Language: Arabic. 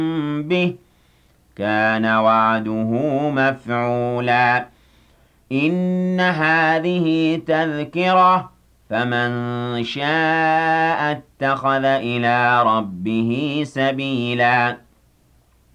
به كان وعده مفعولا إن هذه تذكرة فمن شاء اتخذ إلى ربه سبيلا